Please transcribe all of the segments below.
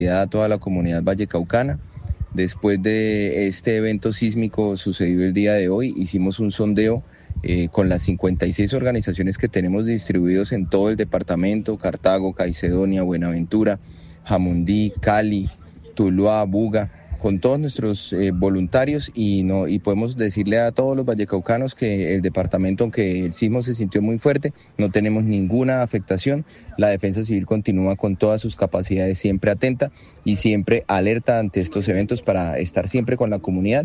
a toda la comunidad vallecaucana. Después de este evento sísmico sucedido el día de hoy, hicimos un sondeo con las 56 organizaciones que tenemos distribuidos en todo el departamento: Cartago, Caicedonia, Buenaventura, Jamundí, Cali, Tuluá, Buga, con todos nuestros voluntarios, y podemos decirle a todos los vallecaucanos que el departamento, aunque el sismo se sintió muy fuerte, no tenemos ninguna afectación. La Defensa Civil continúa con todas sus capacidades, siempre atenta y siempre alerta ante estos eventos para estar siempre con la comunidad,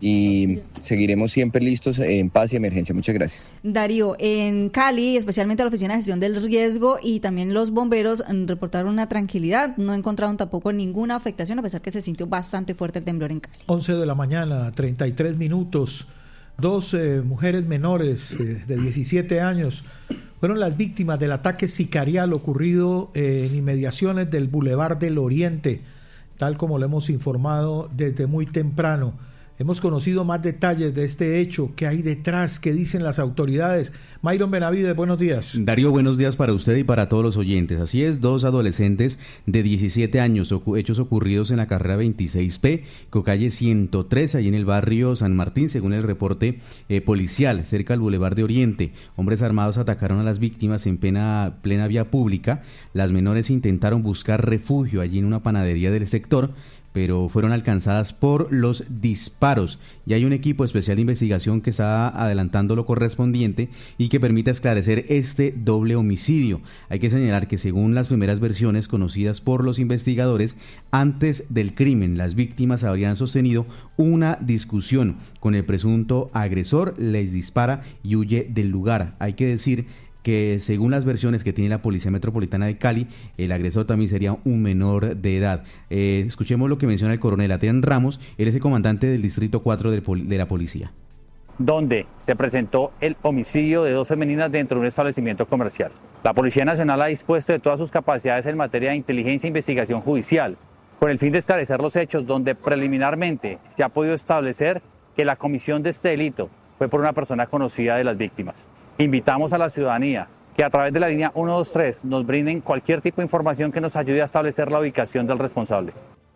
y seguiremos siempre listos en paz y emergencia. Muchas gracias. Darío, en Cali, especialmente la Oficina de Gestión del Riesgo y también los bomberos reportaron una tranquilidad, no encontraron tampoco ninguna afectación, a pesar que se sintió bastante fuerte el temblor en Cali. 11 de la mañana, 33 minutos. Dos mujeres menores de 17 años fueron las víctimas del ataque sicarial ocurrido en inmediaciones del Boulevard del Oriente, tal como lo hemos informado desde muy temprano. Hemos conocido más detalles de este hecho, qué hay detrás, qué dicen las autoridades. Myron Benavides, buenos días. Darío, buenos días para usted y para todos los oyentes. Así es, dos adolescentes de 17 años, hechos ocurridos en la carrera 26P, con calle 103, allí en el barrio San Martín, según el reporte policial, cerca del Boulevard de Oriente. Hombres armados atacaron a las víctimas en plena vía pública. Las menores intentaron buscar refugio allí en una panadería del sector, pero fueron alcanzadas por los disparos. Y hay un equipo especial de investigación que está adelantando lo correspondiente y que permite esclarecer este doble homicidio. Hay que señalar que, según las primeras versiones conocidas por los investigadores, antes del crimen, las víctimas habrían sostenido una discusión con el presunto agresor, les dispara y huye del lugar. Hay que decir que, según las versiones que tiene la Policía Metropolitana de Cali, el agresor también sería un menor de edad. Escuchemos lo que menciona el coronel Adrián Ramos. Él es el comandante del Distrito 4 de la Policía. Donde se presentó el homicidio de dos femeninas dentro de un establecimiento comercial. La Policía Nacional ha dispuesto de todas sus capacidades en materia de inteligencia e investigación judicial, con el fin de esclarecer los hechos, donde preliminarmente se ha podido establecer que la comisión de este delito fue por una persona conocida de las víctimas. Invitamos a la ciudadanía que a través de la línea 123 nos brinden cualquier tipo de información que nos ayude a establecer la ubicación del responsable.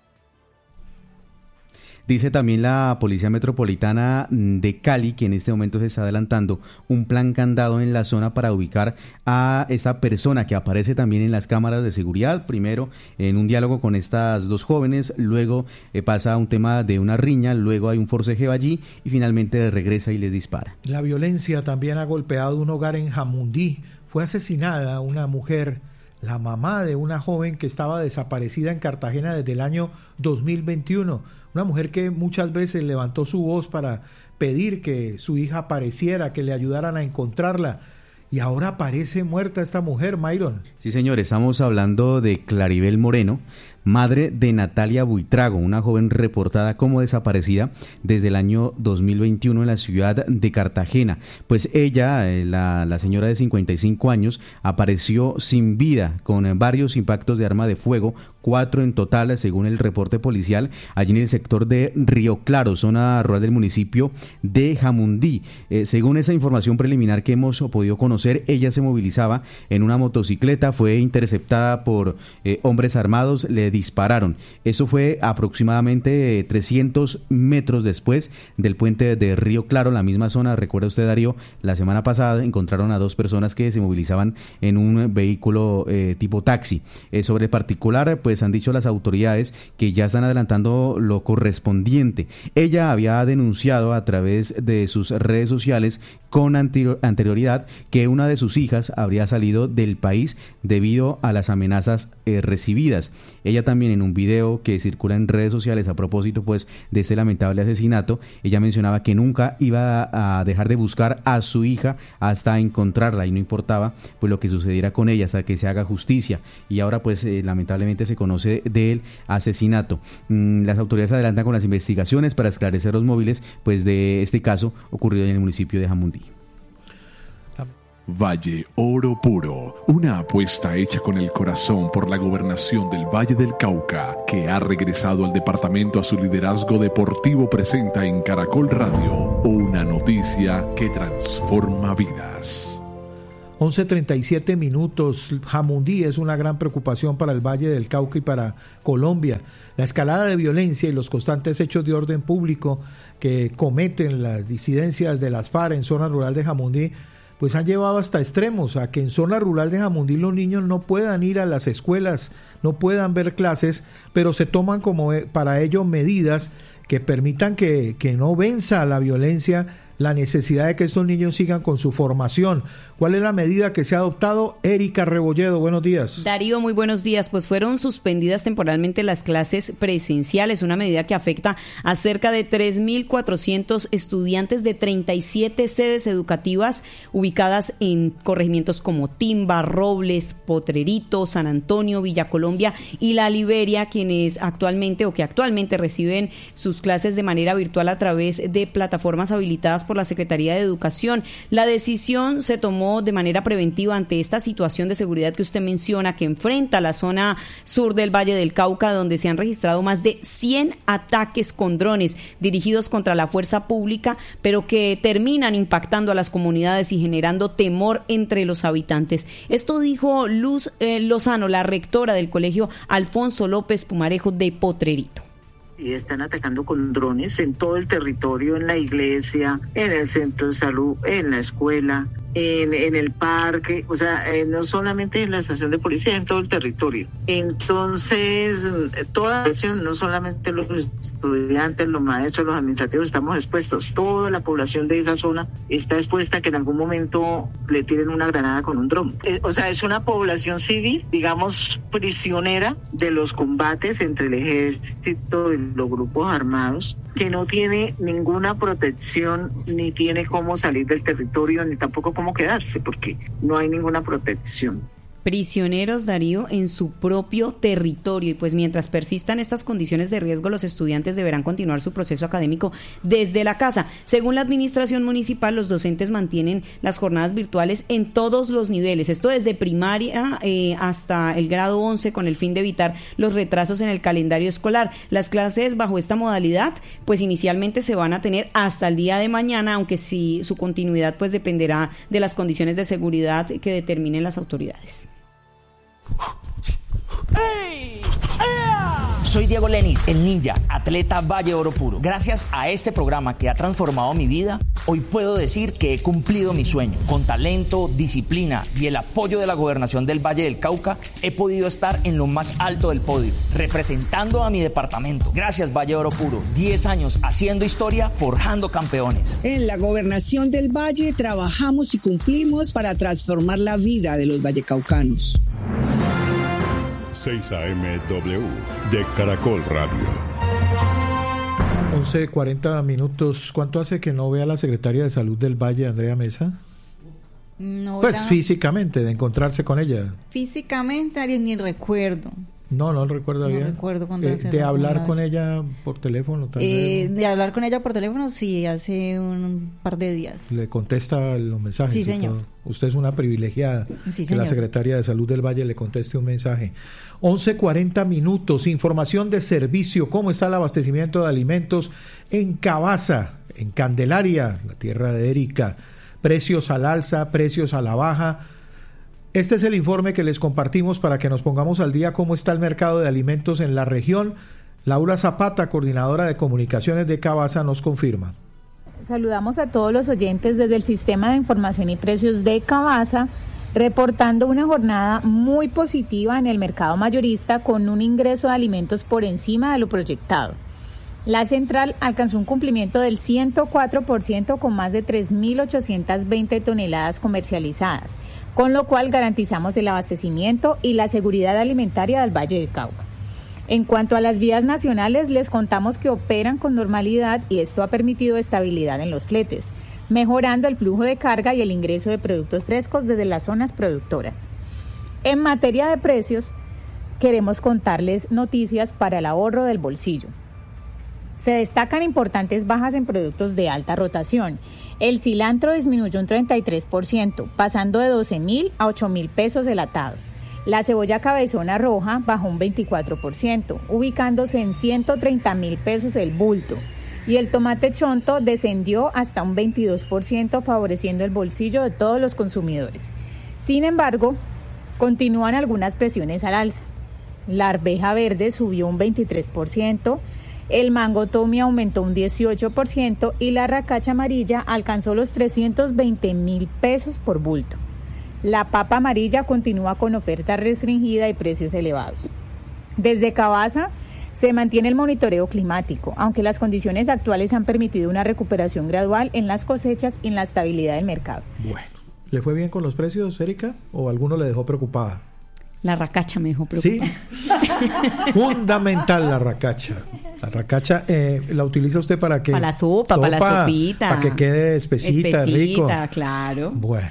Dice también la Policía Metropolitana de Cali que en este momento se está adelantando un plan candado en la zona para ubicar a esta persona que aparece también en las cámaras de seguridad. Primero en un diálogo con estas dos jóvenes, luego pasa a un tema de una riña, luego hay un forcejeo allí y finalmente regresa y les dispara. La violencia también ha golpeado un hogar en Jamundí. Fue asesinada una mujer, la mamá de una joven que estaba desaparecida en Cartagena desde el año 2021. Una mujer que muchas veces levantó su voz para pedir que su hija apareciera, que le ayudaran a encontrarla. Y ahora aparece muerta esta mujer, Myron. Sí, señor, estamos hablando de Claribel Moreno, madre de Natalia Buitrago, una joven reportada como desaparecida desde el año 2021 en la ciudad de Cartagena. Pues ella, la señora de 55 años, apareció sin vida con varios impactos de arma de fuego, 4 en total, según el reporte policial, allí en el sector de Río Claro, zona rural del municipio de Jamundí. Según esa información preliminar que hemos podido conocer, ella se movilizaba en una motocicleta, fue interceptada por hombres armados, le dispararon. Eso fue aproximadamente 300 metros después del puente de Río Claro, la misma zona. Recuerda usted, Darío, la semana pasada encontraron a dos personas que se movilizaban en un vehículo tipo taxi. Sobre el particular, pues han dicho las autoridades que ya están adelantando lo correspondiente. Ella había denunciado a través de sus redes sociales con anterioridad que una de sus hijas habría salido del país debido a las amenazas recibidas. Ella también, en un video que circula en redes sociales a propósito pues de este lamentable asesinato, ella mencionaba que nunca iba a dejar de buscar a su hija hasta encontrarla, y no importaba pues lo que sucediera con ella hasta que se haga justicia. Y ahora pues lamentablemente se conoce del asesinato. Las autoridades adelantan con las investigaciones para esclarecer los móviles pues de este caso ocurrido en el municipio de Jamundí. Valle Oro Puro, una apuesta hecha con el corazón por la gobernación del Valle del Cauca, que ha regresado al departamento a su liderazgo deportivo, presenta en Caracol Radio una noticia que transforma vidas. 11:37 minutos. Jamundí es una gran preocupación para el Valle del Cauca y para Colombia. La escalada de violencia y los constantes hechos de orden público que cometen las disidencias de las FARC en zona rural de Jamundí pues han llevado hasta extremos, a que en zona rural de Jamundí los niños no puedan ir a las escuelas, no puedan ver clases, pero se toman como para ello medidas que permitan que no venza la violencia, la necesidad de que estos niños sigan con su formación. ¿Cuál es la medida que se ha adoptado? Erika Rebolledo, buenos días. Darío, muy buenos días. Pues fueron suspendidas temporalmente las clases presenciales, una medida que afecta a cerca de 3.400 estudiantes de 37 sedes educativas ubicadas en corregimientos como Timba, Robles, Potrerito, San Antonio, Villa Colombia y La Liberia, quienes actualmente reciben sus clases de manera virtual a través de plataformas habilitadas por la Secretaría de Educación. La decisión se tomó de manera preventiva ante esta situación de seguridad que usted menciona, que enfrenta la zona sur del Valle del Cauca, donde se han registrado más de 100 ataques con drones dirigidos contra la fuerza pública, pero que terminan impactando a las comunidades y generando temor entre los habitantes. Esto dijo Luz Lozano, la rectora del Colegio Alfonso López Pumarejo de Potrerito. Y están atacando con drones en todo el territorio, en la iglesia, en el centro de salud, en la escuela, en el parque, o sea, no solamente en la estación de policía, en todo el territorio. Entonces, toda acción, no solamente los estudiantes, los maestros, los administrativos, estamos expuestos. Toda la población de esa zona está expuesta a que en algún momento le tiren una granada con un dron. O sea, es una población civil, digamos, prisionera de los combates entre el ejército y los grupos armados, que no tiene ninguna protección, ni tiene cómo salir del territorio, ni tampoco cómo quedarse, porque no hay ninguna protección. Prisioneros, Darío, en su propio territorio. Y pues mientras persistan estas condiciones de riesgo, los estudiantes deberán continuar su proceso académico desde la casa. Según la administración municipal, los docentes mantienen las jornadas virtuales en todos los niveles. Esto desde primaria hasta el grado 11, con el fin de evitar los retrasos en el calendario escolar. Las clases bajo esta modalidad, pues inicialmente se van a tener hasta el día de mañana, aunque sí su continuidad pues dependerá de las condiciones de seguridad que determinen las autoridades. Soy Diego Lenis, el ninja, atleta Valle Oro Puro. Gracias a este programa que ha transformado mi vida, hoy puedo decir que he cumplido mi sueño. Con talento, disciplina y el apoyo de la Gobernación del Valle del Cauca, he podido estar en lo más alto del podio, representando a mi departamento. Gracias, Valle Oro Puro. 10 años haciendo historia, forjando campeones. En la Gobernación del Valle trabajamos y cumplimos para transformar la vida de los vallecaucanos. 6 AM-W de Caracol Radio. 11:40 minutos. ¿Cuánto hace que no vea a la secretaria de Salud del Valle, Andrea Mesa? No, pues físicamente, de encontrarse con ella. Físicamente, ni recuerdo. No recuerdo bien. No recuerdo cuándo de hablar con ella por teléfono también. De hablar con ella por teléfono, sí, hace un par de días. Le contesta los mensajes. Sí, señor. Todo. Usted es una privilegiada, sí, que señor. La secretaria de Salud del Valle le conteste un mensaje. 11:40 minutos. Información de servicio. ¿Cómo está el abastecimiento de alimentos en Cabaza, en Candelaria, la tierra de Erika? Precios al alza, precios a la baja. Este es el informe que les compartimos para que nos pongamos al día cómo está el mercado de alimentos en la región. Laura Zapata, coordinadora de comunicaciones de Cabaza, nos confirma. Saludamos a todos los oyentes desde el Sistema de Información y Precios de Cabaza, reportando una jornada muy positiva en el mercado mayorista con un ingreso de alimentos por encima de lo proyectado. La central alcanzó un cumplimiento del 104% con más de 3.820 toneladas comercializadas, con lo cual garantizamos el abastecimiento y la seguridad alimentaria del Valle del Cauca. En cuanto a las vías nacionales, les contamos que operan con normalidad y esto ha permitido estabilidad en los fletes, mejorando el flujo de carga y el ingreso de productos frescos desde las zonas productoras. En materia de precios, queremos contarles noticias para el ahorro del bolsillo. Se destacan importantes bajas en productos de alta rotación. El cilantro disminuyó un 33%, pasando de 12.000 a 8.000 pesos el atado. La cebolla cabezona roja bajó un 24%, ubicándose en 130.000 pesos el bulto. Y el tomate chonto descendió hasta un 22%, favoreciendo el bolsillo de todos los consumidores. Sin embargo, continúan algunas presiones al alza. La arveja verde subió un 23%, el mango tommy aumentó un 18% y la racacha amarilla alcanzó los 320.000 pesos por bulto. La papa amarilla continúa con oferta restringida y precios elevados. Desde Cavaza se mantiene el monitoreo climático, aunque las condiciones actuales han permitido una recuperación gradual en las cosechas y en la estabilidad del mercado. Bueno, ¿le fue bien con los precios, Erika? ¿O alguno le dejó preocupada? La racacha me dejó preocupada. Sí, fundamental la racacha. La racacha la utiliza usted para que... Para la sopa, para la sopita. Para que quede espesita, rico. Claro. Bueno,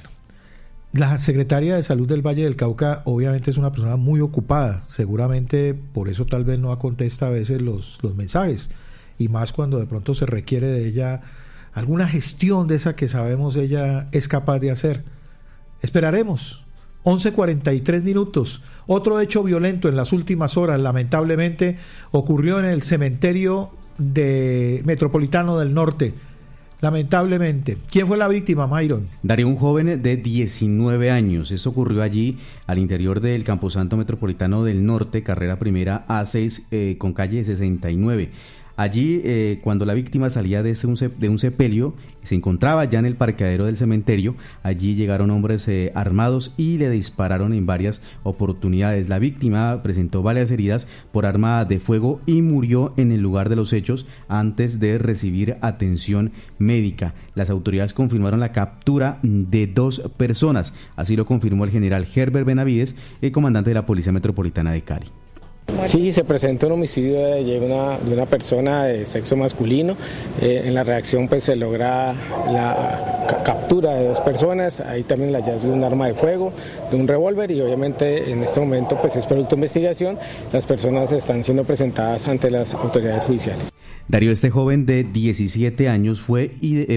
la secretaria de Salud del Valle del Cauca obviamente es una persona muy ocupada. Seguramente por eso tal vez no contesta a veces los mensajes. Y más cuando de pronto se requiere de ella alguna gestión de esa que sabemos ella es capaz de hacer. Esperaremos. 11:43 minutos. Otro hecho violento en las últimas horas, lamentablemente, ocurrió en el cementerio metropolitano del norte. Lamentablemente. ¿Quién fue la víctima, Myron? Darío, un joven de 19 años. Eso ocurrió allí, al interior del Camposanto Metropolitano del Norte, carrera primera A6 con calle 69. Allí, cuando la víctima salía de un sepelio, se encontraba ya en el parqueadero del cementerio. Allí llegaron hombres armados y le dispararon en varias oportunidades. La víctima presentó varias heridas por arma de fuego y murió en el lugar de los hechos antes de recibir atención médica. Las autoridades confirmaron la captura de 2 personas. Así lo confirmó el general Herbert Benavides, el comandante de la Policía Metropolitana de Cali. Sí, se presentó un homicidio de una persona de sexo masculino. En la reacción pues se logra la captura de 2 personas, ahí también el hallazgo de un arma de fuego, de un revólver, y obviamente en este momento pues es producto de investigación. Las personas están siendo presentadas ante las autoridades judiciales. Darío, este joven de 19 años fue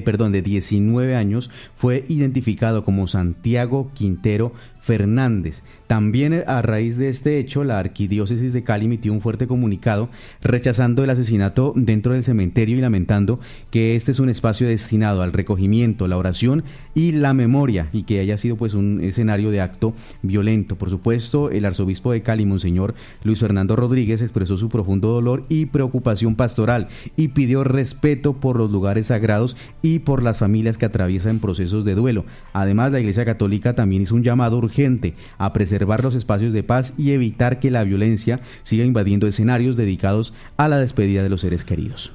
identificado como Santiago Quintero Fernández. También a raíz de este hecho, la Arquidiócesis de Cali emitió un fuerte comunicado rechazando el asesinato dentro del cementerio y lamentando que este es un espacio destinado al recogimiento, la oración y la memoria, y que haya sido pues un escenario de acto violento. Por supuesto, el arzobispo de Cali, Monseñor Luis Fernando Rodríguez, expresó su profundo dolor y preocupación pastoral y pidió respeto por los lugares sagrados y por las familias que atraviesan procesos de duelo. Además, la Iglesia Católica también hizo un llamado urgente a preservar los espacios de paz y evitar que la violencia siga invadiendo escenarios dedicados a la despedida de los seres queridos.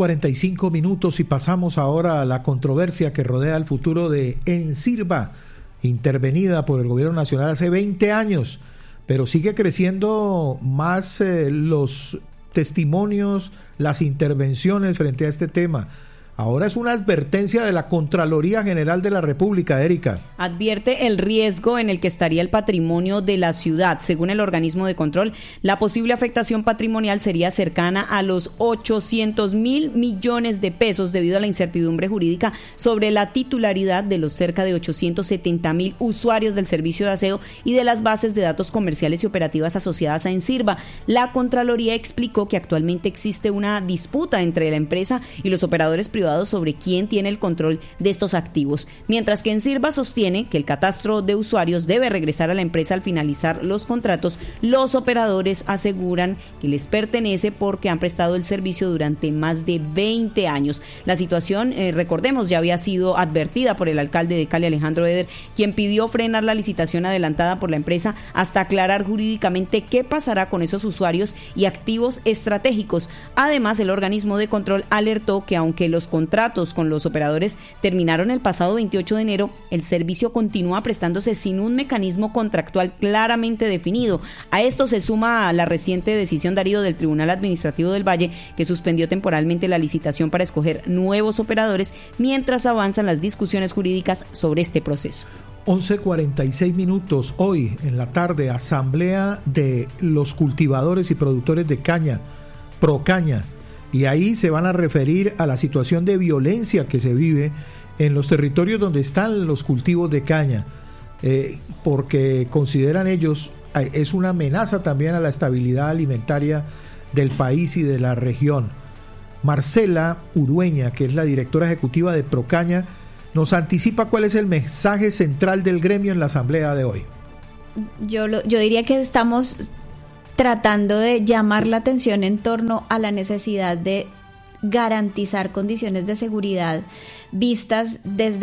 11:45 minutos y pasamos ahora a la controversia que rodea el futuro de Ensirva, intervenida por el gobierno nacional hace 20 años, pero sigue creciendo más los testimonios, las intervenciones frente a este tema. Ahora es una advertencia de la Contraloría General de la República, Erika. Advierte el riesgo en el que estaría el patrimonio de la ciudad. Según el organismo de control, la posible afectación patrimonial sería cercana a los 800.000 millones de pesos debido a la incertidumbre jurídica sobre la titularidad de los cerca de 870.000 usuarios del servicio de aseo y de las bases de datos comerciales y operativas asociadas a Ensirva. La Contraloría explicó que actualmente existe una disputa entre la empresa y los operadores privados sobre quién tiene el control de estos activos, mientras que Ensirva sostiene que el catastro de usuarios debe regresar a la empresa al finalizar los contratos. Los operadores aseguran que les pertenece porque han prestado el servicio durante más de 20 años. La situación, recordemos, ya había sido advertida por el alcalde de Cali, Alejandro Eder, quien pidió frenar la licitación adelantada por la empresa hasta aclarar jurídicamente qué pasará con esos usuarios y activos estratégicos. Además, el organismo de control alertó que aunque los contratos con los operadores terminaron el pasado 28 de enero, el servicio continúa prestándose sin un mecanismo contractual claramente definido. A esto se suma la reciente decisión, Darío, del Tribunal Administrativo del Valle, que suspendió temporalmente la licitación para escoger nuevos operadores mientras avanzan las discusiones jurídicas sobre este proceso. 11:46 minutos. Hoy en la tarde, asamblea de los cultivadores y productores de caña, Procaña. Y ahí se van a referir a la situación de violencia que se vive en los territorios donde están los cultivos de caña, porque consideran ellos es una amenaza también a la estabilidad alimentaria del país y de la región. Marcela Urueña, que es la directora ejecutiva de Procaña, nos anticipa cuál es el mensaje central del gremio en la asamblea de hoy. Yo diría que estamos tratando de llamar la atención en torno a la necesidad de garantizar condiciones de seguridad vistas desde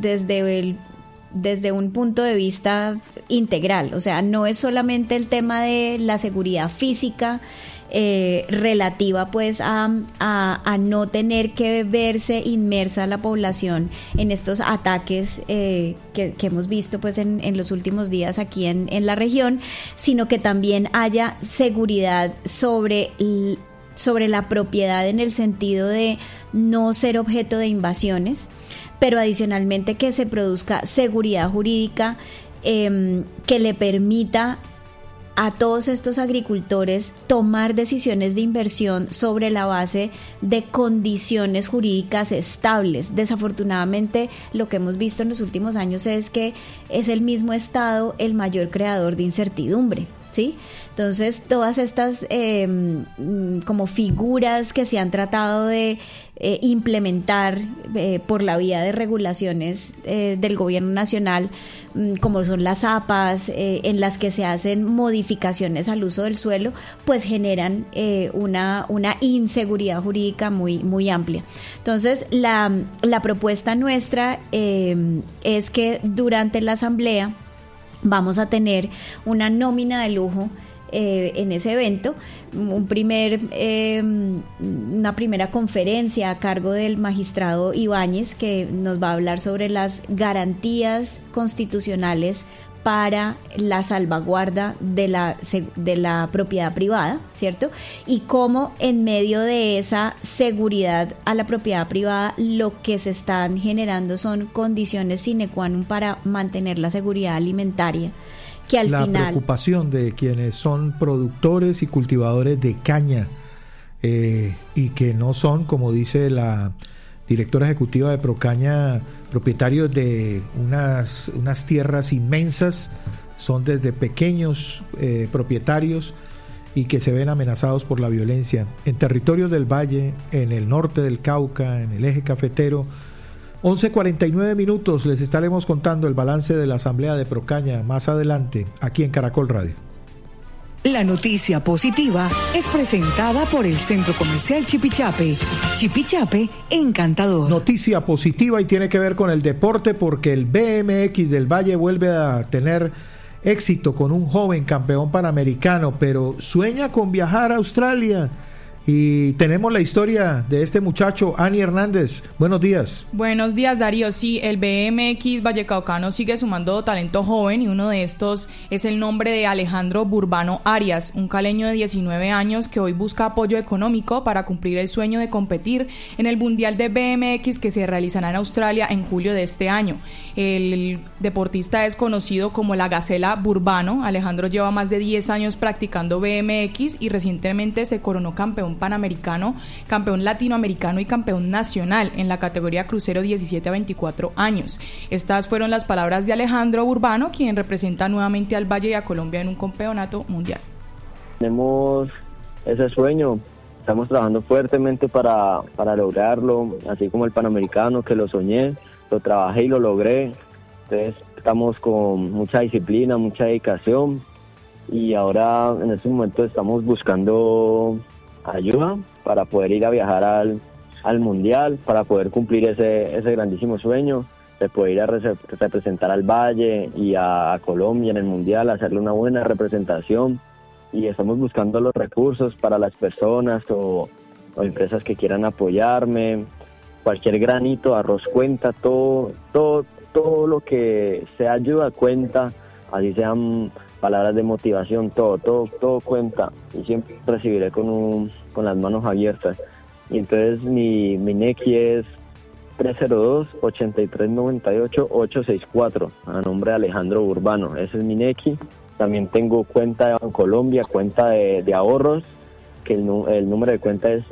un punto de vista integral. O sea, no es solamente el tema de la seguridad física relativa pues a no tener que verse inmersa la población en estos ataques que hemos visto pues en los últimos días aquí en la región, sino que también haya seguridad sobre la propiedad en el sentido de no ser objeto de invasiones, pero adicionalmente que se produzca seguridad jurídica que le permita a todos estos agricultores tomar decisiones de inversión sobre la base de condiciones jurídicas estables. Desafortunadamente, lo que hemos visto en los últimos años es que es el mismo Estado el mayor creador de incertidumbre, ¿sí? Entonces, todas estas como figuras que se han tratado de implementar por la vía de regulaciones del gobierno nacional, como son las APAs, en las que se hacen modificaciones al uso del suelo, pues generan una inseguridad jurídica muy, muy amplia. Entonces, la propuesta nuestra es que durante la asamblea vamos a tener una nómina de lujo en ese evento, una primera conferencia a cargo del magistrado Ibáñez, que nos va a hablar sobre las garantías constitucionales para la salvaguarda de la propiedad privada, ¿cierto? Y cómo en medio de esa seguridad a la propiedad privada lo que se están generando son condiciones sine qua non para mantener la seguridad alimentaria, que al final... La preocupación de quienes son productores y cultivadores de caña y que no son, como dice la directora ejecutiva de Procaña, propietarios de unas tierras inmensas, son desde pequeños propietarios y que se ven amenazados por la violencia en territorios del Valle, en el norte del Cauca, en el eje cafetero. 11:49, les estaremos contando el balance de la asamblea de Procaña más adelante aquí en Caracol Radio. La noticia positiva es presentada por el Centro Comercial Chipichape. Chipichape, encantador. Noticia positiva y tiene que ver con el deporte porque el BMX del Valle vuelve a tener éxito con un joven campeón panamericano, pero sueña con viajar a Australia. Y tenemos la historia de este muchacho, Ani Hernández. Buenos días. Buenos días, Darío. Sí, el BMX vallecaucano sigue sumando talento joven y uno de estos es el nombre de Alejandro Burbano Arias, un caleño de 19 años que hoy busca apoyo económico para cumplir el sueño de competir en el Mundial de BMX que se realizará en Australia en julio de este año. El deportista es conocido como la Gacela Burbano. Alejandro lleva más de 10 años practicando BMX y recientemente se coronó campeón panamericano, campeón latinoamericano y campeón nacional en la categoría crucero 17 a 24 años. Estas fueron las palabras de Alejandro Burbano, quien representa nuevamente al Valle y a Colombia en un campeonato mundial. Tenemos ese sueño, estamos trabajando fuertemente para lograrlo, así como el panamericano que lo soñé, lo trabajé y lo logré. Entonces estamos con mucha disciplina, mucha dedicación y ahora en este momento estamos buscando ayuda para poder ir a viajar al mundial, para poder cumplir ese grandísimo sueño de poder ir a representar al Valle y a Colombia en el mundial, hacerle una buena representación, y estamos buscando los recursos para las personas o empresas que quieran apoyarme. Cualquier granito, arroz cuenta, todo lo que sea ayuda cuenta, así sean palabras de motivación, todo cuenta, y siempre recibiré con las manos abiertas. Y entonces mi NECI es 302-8398-864, a nombre de Alejandro Burbano. Ese es mi NECI. También tengo cuenta de Bancolombia, cuenta de ahorros, que el número de cuenta es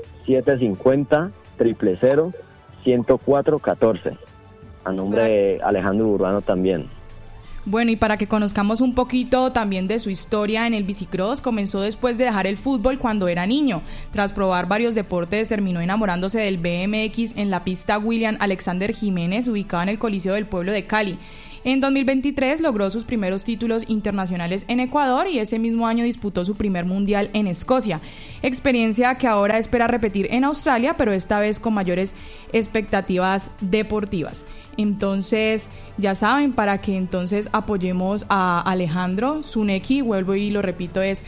750-000-104-14, a nombre de Alejandro Burbano también. Bueno, y para que conozcamos un poquito también de su historia en el bicicross, comenzó después de dejar el fútbol cuando era niño. Tras probar varios deportes, terminó enamorándose del BMX en la pista William Alexander Jiménez, ubicada en el Coliseo del Pueblo de Cali. En 2023 logró sus primeros títulos internacionales en Ecuador y ese mismo año disputó su primer mundial en Escocia. Experiencia que ahora espera repetir en Australia, pero esta vez con mayores expectativas deportivas. Entonces, ya saben, para que entonces apoyemos a Alejandro, su Nequi, vuelvo y lo repito, es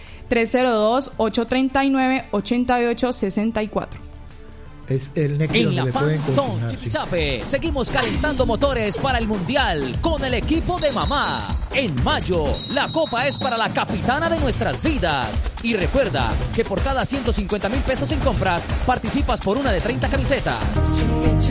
302-839-8864. Es el Nequi en donde la le pueden Fanzone consignar, Chipichape, seguimos calentando motores para el Mundial con el equipo de mamá. En mayo, la copa es para la capitana de nuestras vidas. Y recuerda que por cada 150,000 pesos en compras, participas por una de 30 camisetas.